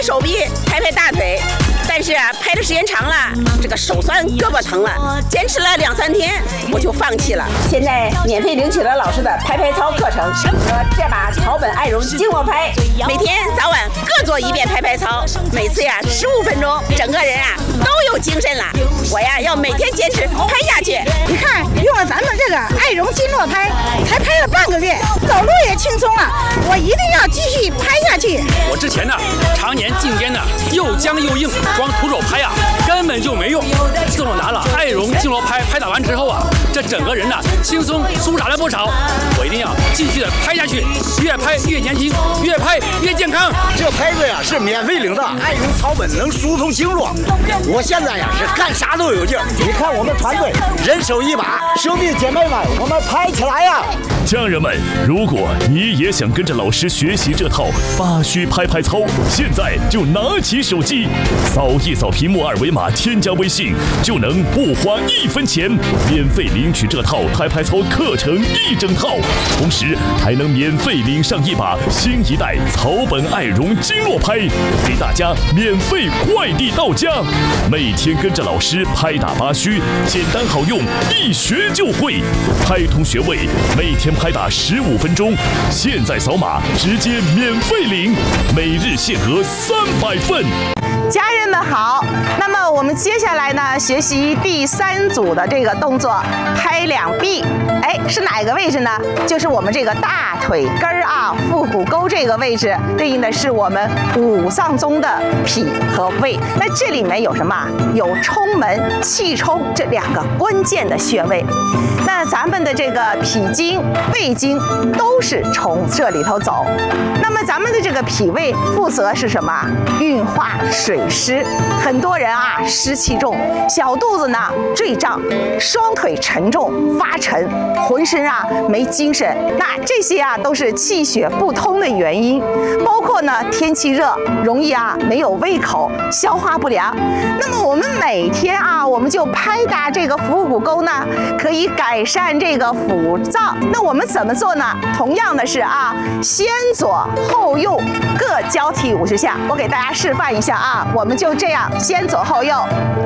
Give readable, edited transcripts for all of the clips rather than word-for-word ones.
拍手臂，拍拍大腿。但是啊，拍的时间长了，这个手酸，胳膊疼了，坚持了2、3天，我就放弃了。现在免费领取了老师的拍拍操课程和这把草本爱绒经络拍，每天早晚各做1遍拍拍操，每次呀15分钟，整个人啊都有精神了。我呀要每天坚持拍下去。 你看，用了咱们这个爱绒经络拍，才拍了半个月，走路也轻松了。我一定要继续拍下去。 我之前呢，常年颈肩呢又僵又硬，光徒手拍呀根本就没用。自从拿了爱绒经络拍打完之后啊，这整个人呢轻松舒展了不少。我一定要继续的拍下去，越拍越年轻，越拍越健康。 这拍子呀是免费领的，爱绒草本能疏通经络。我现在呀是干啥都有劲儿。你看我们团队人手一把，兄弟姐妹们，我们拍起来呀！ 家人们，如果你也想跟着老师学习这套8虚拍拍操，现在就拿起手机，扫一扫屏幕2维码，添加微信，就能不花1分钱，免费领取这套拍拍操课程1整套，同时还能免费领上一把新一代草本爱绒经络拍，给大家免费快递到家。每天跟着老师拍打8虚，简单好用，一学就会。拍通学位，每天拍打15分钟，现在扫码直接免费领，每日限额300份。 家人们好，那么我们接下来呢，学习第3组的这个动作，拍两臂。哎，是哪个位置呢？就是我们这个大腿根儿啊，腹股沟这个位置，对应的是我们5脏中的脾和胃。那这里面有什么？有冲门、气冲这2个关键的穴位。那咱们的这个脾经、胃经都是从这里头走。那么咱们的这个脾胃负责是什么？运化水湿。很多人啊湿气重，小肚子呢坠胀，双腿沉重发沉，浑身啊没精神。那这些啊都是气血不通的原因。包括呢天气热，容易啊没有胃口，消化不良。那么我们每天啊，我们就拍打这个腹股沟呢，可以改善这个腹胀。那我们怎么做呢？同样的是啊，先左后右各交替50下。我给大家示范一下啊，我们就这样先左后右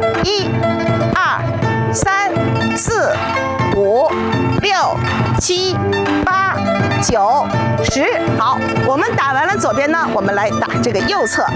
，1、2、3、4、5、6、7、8、9、10。好，我们打完了左边呢，我们来打这个右侧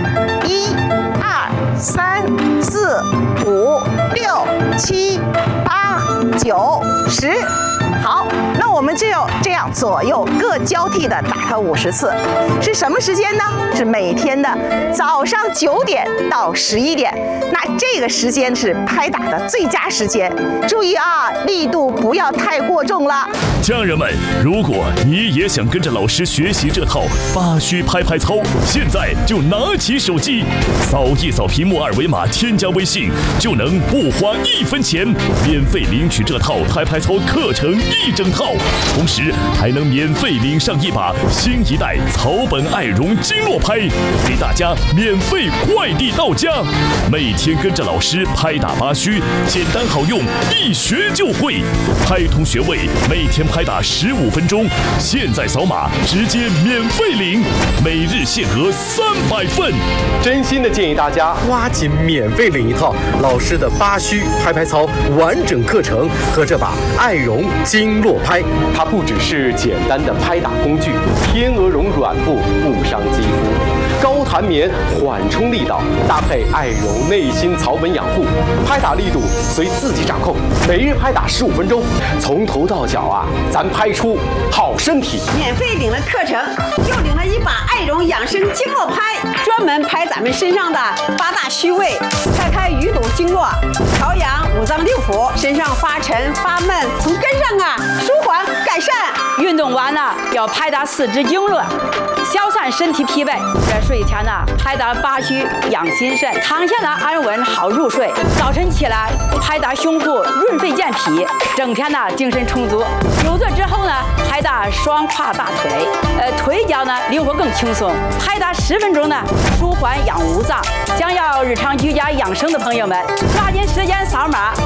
，1、2、3、4、5、6、7、8、9、10。好，那我们就这样左右各交替的打它50次，是什么时间呢？是每天的早上9点到11点，那这个时间是拍打的最佳时间。注意啊，力度不要太过重了。 家人们，如果你也想跟着老师学习这套8虚拍拍操，现在就拿起手机，扫一扫屏幕2维码，添加微信，就能不花1分钱，免费领取这套拍拍操课程1整套，同时还能免费领上一把新一代草本爱绒经络拍，给大家免费快递到家。每天跟着老师拍打8虚，简单好用，一学就会。拍通学位，每天拍打15分钟，现在扫码直接免费领，每日限额300份。 真心的建议大家抓紧免费领一套老师的8虚拍拍操完整课程和这把爱绒经络拍。它不只是简单的拍打工具，天鹅绒软布不伤肌肤，高弹棉缓冲力道，搭配爱绒内心草本养护，拍打力度随自己掌控，每日拍打15分钟，从头到脚啊，咱拍出好身体。 免费领了课程，又领了一把爱绒养生经络拍，专门拍咱们身上的8大虚位，拍开鱼肚经络，调养5脏6腑，身上发沉发闷，从根上啊舒缓改善。 运动完了要拍打4肢经络，消散身体疲惫。这睡前呢拍打8虚养心肾，躺下呢安稳好入睡。早晨起来拍打胸部润肺健脾，整天呢精神充足。久坐之后呢拍打双胯大腿，腿脚呢灵活更轻松。拍打10分钟呢舒缓养5脏。想要日常居家养生的朋友们，抓紧时间扫码